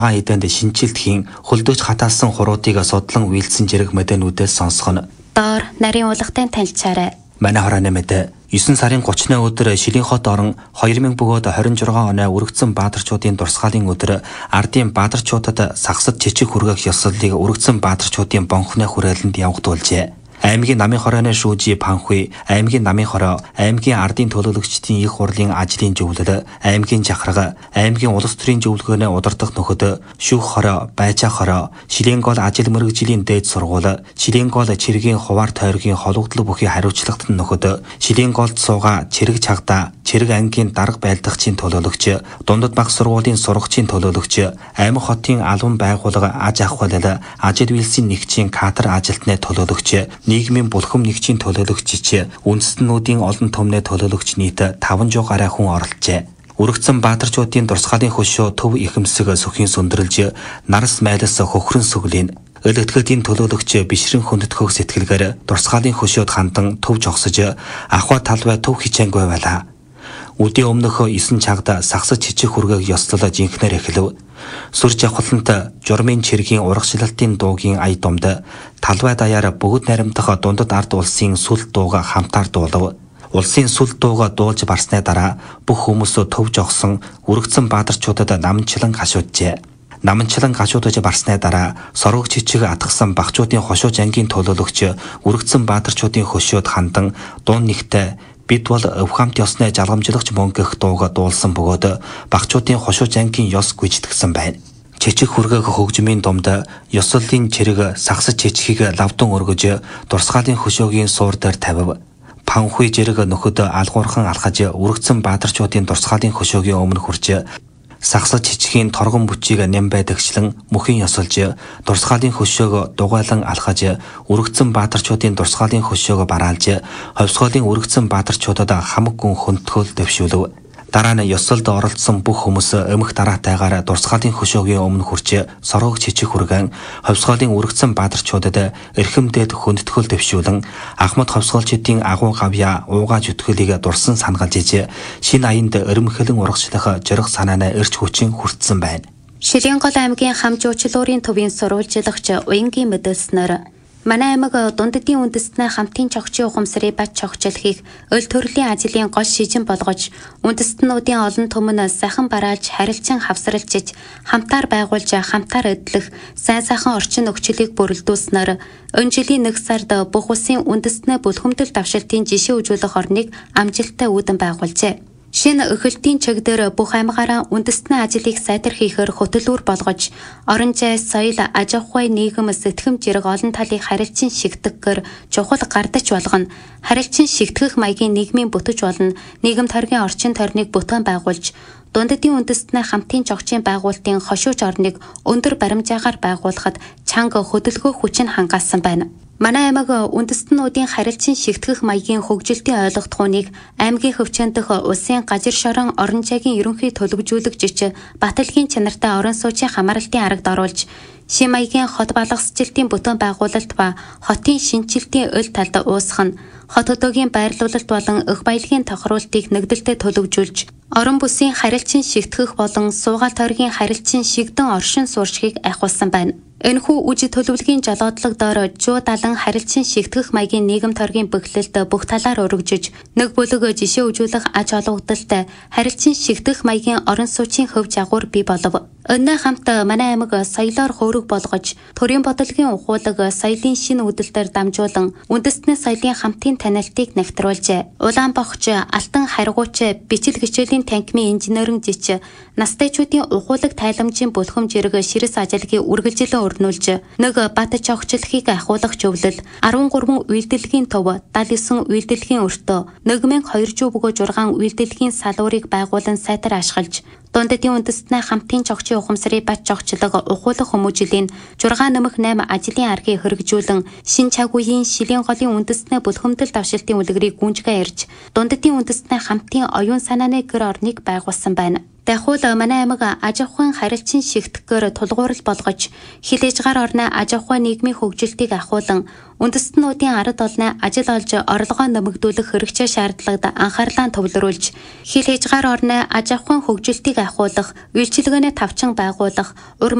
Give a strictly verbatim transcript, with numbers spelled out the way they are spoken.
Эдэнд шинжилтхийн хөлдөөж хатаасан хуруудыг судлан үйлдсэн зэрэг мэдээнүүдээс сонсгоно. Доор нарийн улгатай танилцаарай. Манай хорооны мэдээ девять сарын тридцатны өдөр Шилийн хот орон two thousand бөгөөд twenty-six оны өргөцсөн баатарчуудын дурсгалын өдөр ардын баатарчуудад сагсад жижиг хүргэх ёслолыг өргөцсөн баатарчуудын бонхны хүрээлэнд явагдуулжээ. Аймгийн намын хорооны шүүжи Панхуй, аймгийн намын хороо, аймгийн ардын төлөөлөгчдийн их хурлын ажлын зөвлөл, аймгийн жахрага, аймгийн улс төрийн зөвлөгөөний удирдах нөхөд, шүүх хороо, байжаа хороо, Шилийн гол ажил мэргэжлийн дээд сургууль, Шилийн гол чиргийн хуваар тойргийн холбогдлог бүхий хариуцлагат нөхөд, Шилийн голд суугаа, чирэг чагдаа, чирэг ангийн дарга байлдагчийн төлөөлөгч, дундад баг сургуулийн сургагчийн төлөөлөгч, аймаг хотын албан байгууллага аж ахуйлал, ажил үйлсийн нэгжийн кадр ажилтны төлөөлөгч, нийгмийн булхам нэгжийн төлөөлөгч, үндэстнүүдийн олон түмний төлөөлөгч нийт five hundred гаруй хүн оролцжээ. Өргөцсөн баатарчуудын дурсгалын хөшөө төв ихэмсэг сүхийн сүндрэлж, нарс майлас хөхрөн сүглийн өл өтгөдийн төлөөлөгч бишрэн хүндэтгэх сэтгэлгээр дурсгалын хөшөөд хандан төв жогсож, ахва талбай төв хичээнгүй байлаа. Үдийн өмнөх нine чагда сагсаж чичиг хүргэх ёслол жинхнэр эхлэв. Сүр жавхлант журмын чиргийн урагшлалтын дуугийн ая домд талбай даяар бүгд наримдах дундад ард улсын сүл дууга хамтаар дуулав. Улсын сүл дууга дуулж барсны дараа бүх хүмүүс төв жогсон өргөцсөн баатарчуудад наманчлан гашууджээ. Наманчлан гашуудаж барсны дараа сорог чичиг атгсан багчуудын хошууж ангийн төлөөлөгч өргөцсөн баатарчуудын хөшөөд хандан дуун нэгтээ бид бол өв хамт ёсны жалгамжлагч мөнгөх дууга дуулсан бөгөөд багчуудын хошууж ангийн ёс гүйцэтгсэн байна. Чичиг хүргэх хөгжмийн домд ёслолын чирэг сагсаж чичгийг лавдан өргөж дурсгалын хөшөөгийн суур дээр тавив. Панхуй жирэг нөхөд алгуурхан алхаж өргөцсөн баатарчуудын дурсгалын хөшөөгийн өмнө хурж сагсаж чичгийн торгон бүчийг нэм байдагчлан мөхийн ёсолж дурсгалын хөшөөг дугайлан алхаж өргөцсөн баатарчуудын дурсгалын хөшөөг бараалж ховсгоолын өргөцсөн баатарчуудад хамаг гүн хөнтгөл дэвшүүлв. Дараа нь ёсолд оролцсон бүх хүмүүс өмх дараатайгаар дурсгалын хөшөөгийн өмнө хурж сорог чичиг хүргэн ховсгоолын өргөцсөн баатарчуудад эрхэмдээд хөнтгөл дэвшүүлэн Ахмад ховсгоолчдын агуу гавья уугааж өтгөлийг дурсан сангалж иж шинэ аянд өрмөхлөн урагшлах жирэх санаанаа эрч хүчин хүртсэн байна. Шилийн гол аймгийн хам жуучлуурын төвийн сурвалжлагч уянгийн мэдээлснээр манай аймаг дунддын үндэстний хамтын чогчийн ухамсарыг бат чогчлохыг өл төрлийн ажлын гол шижин болгож үндэстнүүдийн олон түмэн сайхан бараалж харилцан хавсралжиж хамтаар байгуулж хамтаар эдлэх сайн сайхан орчин нөхцөлийг бүрэлдүүлснээр өн жилийн нэг сард бүх улсын үндэстний бүлхэмдэл давшилтын жишээ үзүүлэх орныг амжилттай үүдэн байгуулжээ. Шинэ эхэлтийн чиг дээр бүх аймгаараа үндэстний ажлыг сайтар хийхээр хөтөлбөр болгож орон зай, соёл, аж ахуй, нийгэм, сэтгэм зэрэг олон талыг харилцан шигтгэхээр чухал гардач болгоно. Харилцан шигтгэх маягийн нийгмийн бүтэж болно. Нийгэм тойргийн орчин тойрныг бүтээн байгуулж дунддын үндэстний хамтын чогчийн байгуулалтын хошууж орныг өндөр баримжаагаар байгуулахад чанга хөдөлгөөх хүчин хангаасан байна. Манай аймаг үндэстнүүдийн харилцан шигтгэх маягийн хөгжилтийн ойлгохтгууныг аймгийн хөвчөнд дэх улсын газар шорон орон зайгийн ерөнхий төлөвлөжүүлэгч Баталгийн чанартай орон сууцын хамааралтын арагт оруулж шин маягийн хот балгасчлалтын бүтээн байгуулалт ба хотын шинжилтийн өл талд уусгах нь хот өдөөгийн байрлуулалт болон өх баялагын тохируултыг нэгдэлтэй төлөвжүүлж орон бүсийн харилцан шигтгэх болон суугаал тойргийн харилцан шигдэн оршин сууршгийг ахиулсан байна. Энэхүү үжи төлөвлөгийн жолоодлого доор жуу далан харилцан шигтгэх маягийн нийгэм тойргийн бэхлэлд бүх талаар өргөжж нэг бүлэг жишээ үзүүлэх аж холбогдолтой харилцан шигтгэх маягийн орон сууцын хөв жагуур бий болов. Өнөө хамт манай аймаг соёлоор хөөрөг болгож төрийн бодлогын ухуулаг соёлын шинэ үдэлтээр дамжуулан үндэстний соёлын хамтын танилтыг нэгтруулжээ. Улаанбохч, Алтан харгууч, бичил хичээлийн танкимын инженерийн жич настайчуудын ухуулаг тайламжийн бүлхэм зэрэг ширэс ажилгийн үргэлжилэн өрнүүлж нэг бат чогчлохыг ахуулах зөвлөл thirty-three үйлдэлгийн төв, seventy-nine үйлдэлгийн өртөө, one thousand two hundred six үйлдэлгийн салуурыг байгуулан сайтар ашиглаж дунддын үндэстний хамтын чогчийн ухамсарыг бат чогчлог ухуулах хүмүүжлийн six нэмэх eight ажлын аргыг хэрэгжүүлэн шин цаг үеийн Шилийн голын үндэстний бүлхэмдэл давшилтын үлгэрийг гүнжгээ ирж дунддын үндэстний хамтын оюун санааны гэр орныг байгуулсан байна. Дахиул манай аймаг аж ахуйн харилцан шигтгэхээр тулгуурал болгож хил хязгаар орны аж ахуй нийгмийн хөгжилтийг ахуулан үндэстнүүдийн ард олны ажил олж орлогоо нэмэгдүүлэх хэрэгцээ шаардлагад анхаарлаа төвлөрүүлж хил хязгаар орны аж ахуйн хөгжилтийг ахуулах, үйлчилгээний тавчин байгуулах,